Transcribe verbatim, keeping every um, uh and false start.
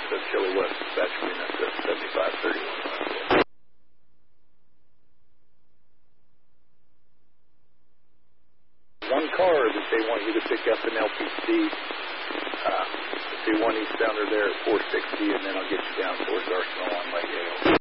of Chili West dispatch green. That's at seventy-five thirty-one. One car that they want you to pick up in L P C. Uh, do one eastbounder there at four sixty, and then I'll get you down towards Arsenal on Lake Yale.